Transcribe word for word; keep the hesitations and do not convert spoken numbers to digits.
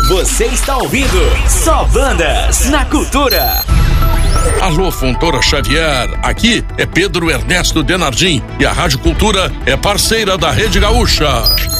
Você está ouvindo Só Bandas na Cultura. Alô, Fontoura Xavier, aqui é Pedro Ernesto Denardim e a Rádio Cultura é parceira da Rede Gaúcha.